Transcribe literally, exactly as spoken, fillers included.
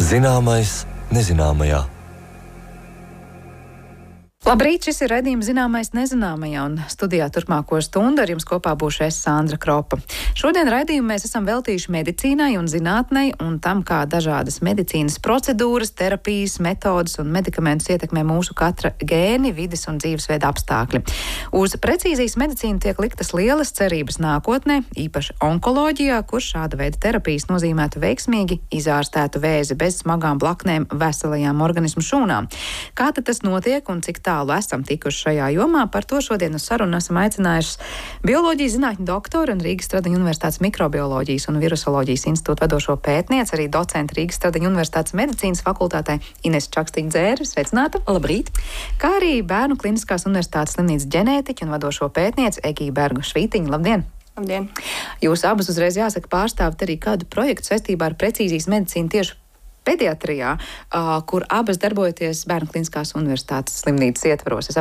Zināmais nezināmajā. Labrīt, šis ir raidījums Zināmais nezināmajā, un studijā turpmāko stundu ar jums kopā būšu es, Sandra Kropa. Šodien raidījumu mēs esam veltījuši medicīnai un zinātnei un tam, kā dažādas medicīnas procedūras, terapijas, metodas un medikamentus ietekmē mūsu katra gēni, vides un dzīvesveida apstākļi. Uz precīzijas medicīnu tiek liktas lielas cerības nākotnē, īpaši onkoloģijā, kur šāda veida terapijas nozīmētu veiksmīgi izārstētu vēzi bez smagām blaknēm veselajām organismu šūnām. Kā tad tas notiek un cik tālu esam tikuši šajā jomā? Par to šodien uz sarunu esam aicinājuši bioloģijas zinātņu doktoru un Rīgas Stradiņu Universitātes mikrobioloģijas un virusoloģijas institūta vadošo pētnieci, arī docentu Rīgas Stradiņu Universitātes medicīnas fakultātē Inesu Čakstīti-Dzēri. Sveicināta! Labrīt! Kā arī Bērnu Kliniskās universitātes slimnīcas ģenētiķu un vadošo pētnieci Egiju Bergu-Švītiņu. Labdien! Labdien! Jūs abas uzreiz jāsaka pārstāvat arī kādu projektu saistībā ar precīzijas medicīnu tieši pediatrijā, uh, kur abas darbojaties Bērnu Kliniskās universitātes slimnīcas ietvaros. Es